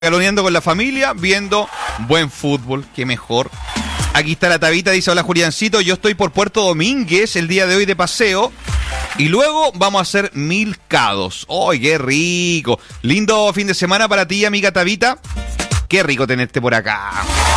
Galoneando con la familia, viendo buen fútbol, qué mejor. Aquí está la Tabita, dice: hola Juliancito, yo estoy por Puerto Domínguez el día de hoy de paseo y luego vamos a hacer milcados. ¡Ay, qué rico! Lindo fin de semana para ti, amiga Tabita. Qué rico tenerte por acá.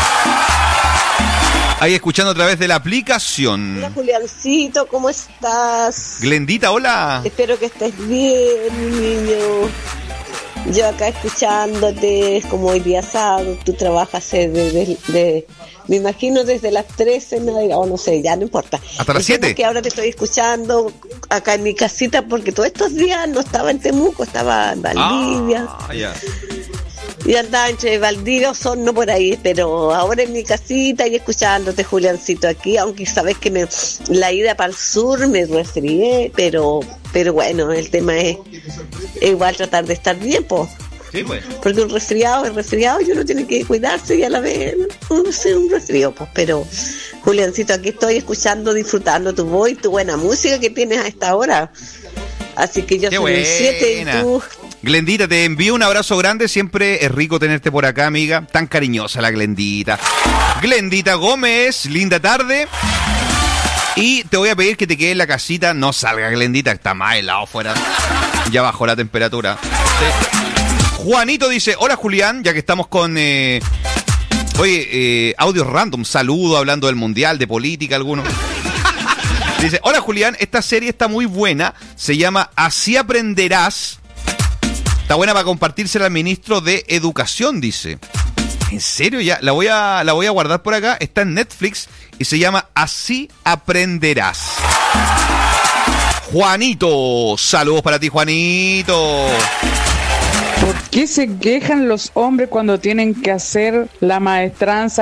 Ahí escuchando a través de la aplicación. Hola Juliancito, ¿cómo estás? Glendita, hola. Espero que estés bien, mi niño. Yo acá escuchándote, es como hoy día sábado, tú trabajas me imagino desde las 13, no sé, ya no importa. Hasta las 7. Que ahora te estoy escuchando acá en mi casita porque todos estos días no estaba en Temuco, estaba en Valdivia. Ya. Y andaba entre Valdivia, Osorno por ahí, pero ahora en mi casita y escuchándote, Juliancito, aquí, aunque sabes que la ida para el sur me resfrié, pero bueno, el tema es igual tratar de estar bien, pues. Sí, pues. Porque un resfriado es resfriado y uno tiene que cuidarse y a la vez uno se un resfriado, pues. Pero, Juliancito, aquí estoy escuchando, disfrutando tu voz y tu buena música que tienes a esta hora. Así que yo Qué soy un 7 y tú... Glendita, te envío un abrazo grande. Siempre es rico tenerte por acá, amiga. Tan cariñosa la Glendita. Glendita Gómez, linda tarde. Y te voy a pedir que te quedes en la casita. No salga, Glendita, está más helado fuera. Ya bajó la temperatura. Sí. Juanito dice: hola Julián, ya que estamos con... audios random, saludo, hablando del mundial, de política, algunos. Dice: hola Julián, esta serie está muy buena. Se llama Así Aprenderás. Está buena para compartírsela al ministro de Educación, dice. ¿En serio? Ya, la voy a guardar por acá. Está en Netflix y se llama Así Aprenderás. Juanito, saludos para ti, Juanito. ¿Por qué se quejan los hombres cuando tienen que hacer la maestranza